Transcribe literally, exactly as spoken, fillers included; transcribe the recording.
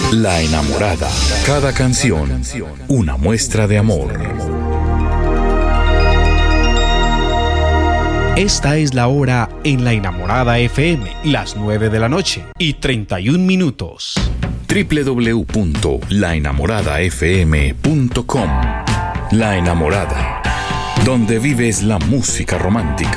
La Enamorada. Cada canción, una muestra de amor. Esta es la hora en La Enamorada F M, las nueve de la noche y treinta y un minutos. doble u doble u doble u punto la enamorada f m punto com. La Enamorada, donde vives la música romántica.